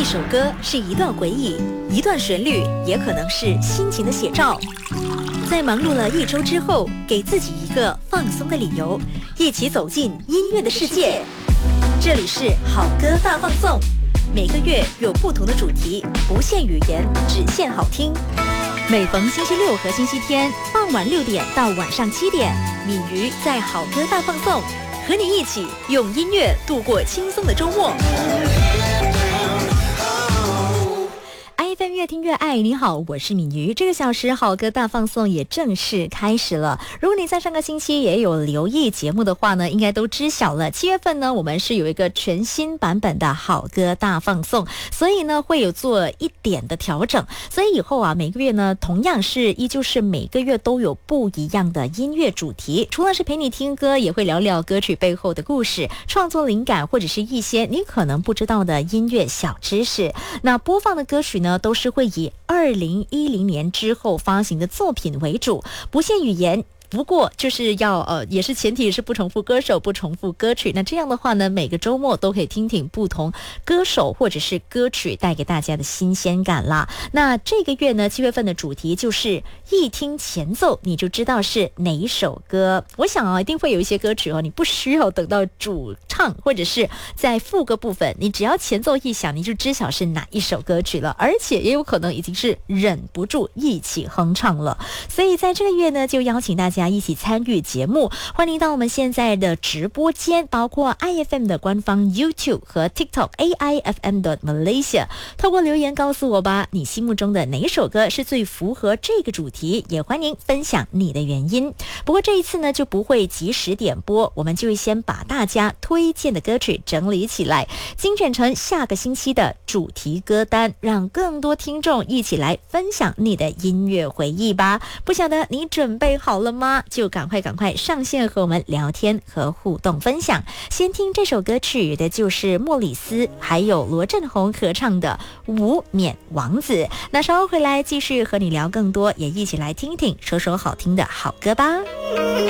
一首歌是一段回忆，一段旋律也可能是心情的写照。在忙碌了一周之后，给自己一个放松的理由，一起走进音乐的世界。这里是好歌大放送，每个月有不同的主题，不限语言，只限好听。每逢星期六和星期天傍晚6点到晚上7点，敏瑜在好歌大放送，和你一起用音乐度过轻松的周末。FM 越听越爱，你好，我是敏瑜。这个小时好歌大放送也正式开始了。如果你在上个星期也有留意节目的话呢，应该都知晓了。7月份呢，我们是有一个全新版本的好歌大放送，所以呢会有做一点的调整。所以以后啊，每个月呢同样是依旧是每个月都有不一样的音乐主题，除了是陪你听歌，也会聊聊歌曲背后的故事、创作灵感，或者是一些你可能不知道的音乐小知识。那播放的歌曲呢，都是会以2010年之后发行的作品为主，不限语言。不过就是要也是前提是不重复歌手、不重复歌曲。那这样的话呢，每个周末都可以听听不同歌手或者是歌曲带给大家的新鲜感啦。那这个月呢，7月份的主题就是一听前奏你就知道是哪一首歌。我想啊，一定会有一些歌曲你不需要等到主唱或者是在副歌部分，你只要前奏一响，你就知晓是哪一首歌曲了，而且也有可能已经是忍不住一起哼唱了。所以在这个月呢，就邀请大家一起参与节目，欢迎到我们现在的直播间，包括 IFM 的官方 YouTube 和 TikTok AIFM.Malaysia， 透过留言告诉我吧，你心目中的哪首歌是最符合这个主题，也欢迎分享你的原因。不过这一次呢，就不会及时点播，我们就先把大家推荐的歌曲整理起来，精选成下个星期的主题歌单，让更多听众一起来分享你的音乐回忆吧。不晓得你准备好了吗？就赶快上线和我们聊天和互动分享。先听这首歌曲的就是莫里斯还有罗振宏合唱的《无冕王子》。那稍后回来继续和你聊更多，也一起来听听说说好听的好歌吧。